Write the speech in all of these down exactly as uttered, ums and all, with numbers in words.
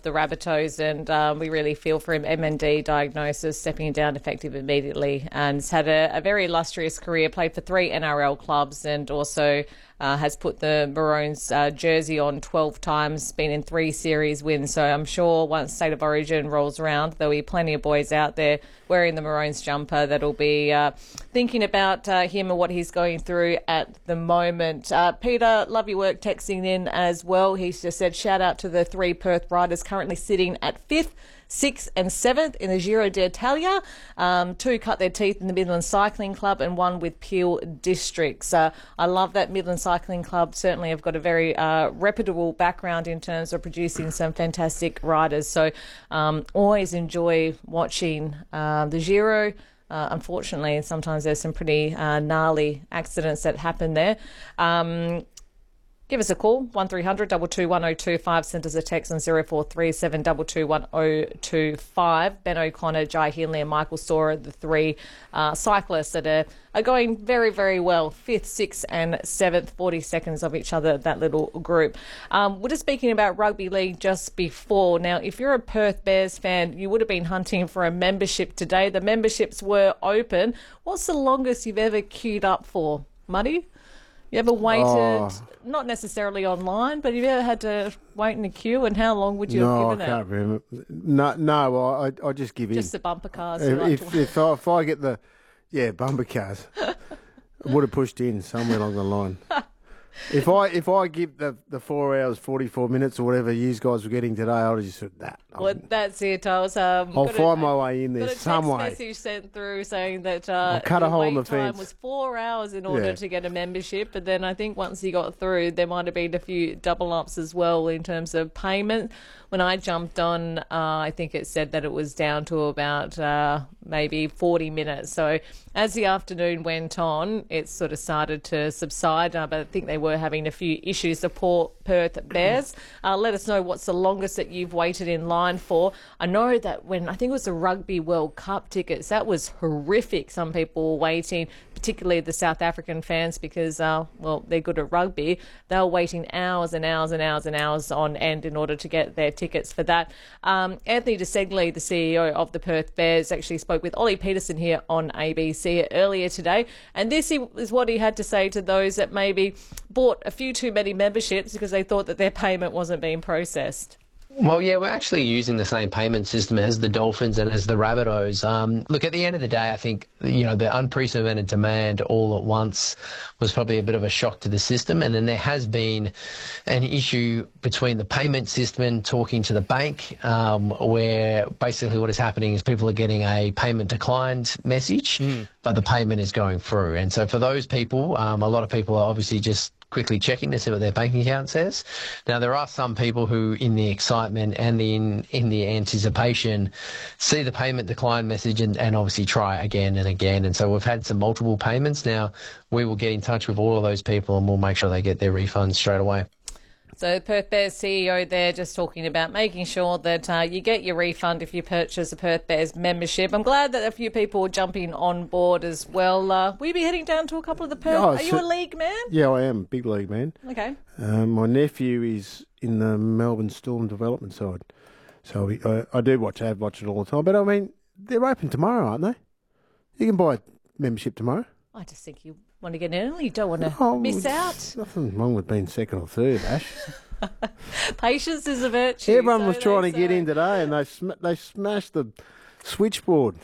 the Rabbitohs, and um, we really feel for him. M N D diagnosis, stepping down effective immediately, and has had a, a very illustrious career, played for three N R L clubs, and also uh, has put the Maroons uh, jersey on twelve times, been in three series wins. So I'm sure once State of Origin rolls around, there'll be plenty of boys out there wearing the Maroons jumper that'll be uh, thinking about uh, him and what he's going through at the moment. Uh, Peter, love your work texting in as well. He's just said, shout out to the three Perth riders currently sitting at fifth, sixth and seventh in the Giro d'Italia. Um, two cut their teeth in the Midland Cycling Club and one with Peel Districts. Uh, I love that Midland Cycling Club. Certainly have got a very uh, reputable background in terms of producing some fantastic riders. So um, always enjoy watching uh, the Giro. Uh, unfortunately, sometimes there's some pretty uh, gnarly accidents that happen there. Um, Give us a call, one three hundred two two one oh two five. Send us a text on zero four three seven two two one oh two five. Ben O'Connor, Jai Hindley and Michael Sora, the three uh, cyclists that are, are going very, very well. Fifth, sixth and seventh, forty seconds of each other, that little group. Um, we're just speaking about rugby league just before. Now, if you're a Perth Bears fan, you would have been hunting for a membership today. The memberships were open. What's the longest you've ever queued up for, Muddy? You ever waited, oh. not necessarily online, but have you ever had to wait in a queue, and how long would you no, have given it? No, I can't remember. No, no I, I just give in. Just the bumper cars. If, right if, if, I, if I get the, yeah, bumper cars, I would have pushed in somewhere along the line. If I if I give the, the four hours, forty-four minutes or whatever you guys were getting today, I would have just said that. Well, that's it. I was, um, I'll find a, my way in there some way. Got a text message sent through saying that uh, I'll cut a hole in the fence. Time was four hours in order yeah. to get a membership, but then I think once you got through, there might have been a few double ups as well in terms of payment. When I jumped on, uh, I think it said that it was down to about uh, maybe forty minutes. So as the afternoon went on, it sort of started to subside, uh, but I think they were having a few issues. The poor Perth Bears. Uh, let us know what's the longest that you've waited in line for. I know that when, I think it was the Rugby World Cup tickets, that was horrific. Some people were waiting, particularly the South African fans, because, uh, well, they're good at rugby. They were waiting hours and hours and hours and hours on end in order to get their tickets for that. Um, Anthony DeSegli, the C E O of the Perth Bears, actually spoke with Ollie Peterson here on A B C earlier today, and this is what he had to say to those that maybe bought a few too many memberships because they thought that their payment wasn't being processed. Well, yeah, we're actually using the same payment system as the Dolphins and as the Rabbitohs. Um, look, at the end of the day, I think, you know, the unprecedented demand all at once was probably a bit of a shock to the system. And then there has been an issue between the payment system and talking to the bank, um, where basically what is happening is people are getting a payment declined message, mm. but the payment is going through. And so for those people, um, a lot of people are obviously just quickly checking to see what their bank account says. Now, there are some people who, in the excitement and the in, in the anticipation, see the payment decline message and, and obviously try again and again. And so we've had some multiple payments. Now, we will get in touch with all of those people and we'll make sure they get their refunds straight away. So Perth Bears C E O there just talking about making sure that uh, you get your refund if you purchase a Perth Bears membership. I'm glad that a few people are jumping on board as well. Uh, will you be heading down to a couple of the Perth? Oh, are so, you a league man? Yeah, I am. Big league man. Okay. Um, my nephew is in the Melbourne Storm development side. So we, I, I do watch, I have watched it all the time. But I mean, they're open tomorrow, aren't they? You can buy a membership tomorrow. I just think you want to get in early. You don't want to oh, miss out. Nothing wrong with being second or third, Ash. Patience is a virtue. Everyone so was trying to say. get in today, and they sm- they smashed the switchboard.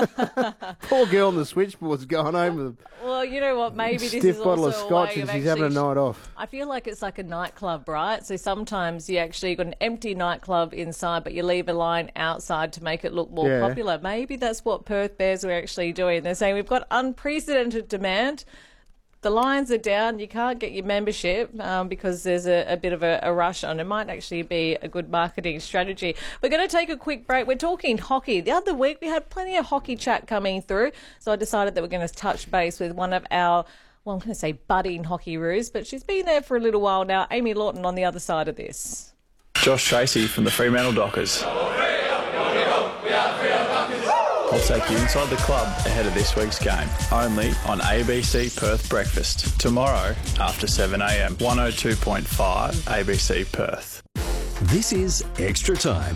Poor girl on the switchboard's going home with a well, you know what? Maybe this stiff is bottle also of scotch, a way and of she's having a night off. I feel like it's like a nightclub, right? So sometimes you actually got an empty nightclub inside, but you leave a line outside to make it look more yeah. popular. Maybe that's what Perth Bears were actually doing. They're saying we've got unprecedented demand. The lines are down. You can't get your membership um, because there's a, a bit of a, a rush on. It might actually be a good marketing strategy. We're going to take a quick break. We're talking hockey. The other week we had plenty of hockey chat coming through, so I decided that we're going to touch base with one of our, well, I'm going to say budding hockey roos, but she's been there for a little while now. Amy Lawton on the other side of this. Josh Tracy from the Fremantle Dockers. I'll take you inside the club ahead of this week's game, only on A B C Perth Breakfast, tomorrow after seven a m, one oh two point five A B C Perth. This is Extra Time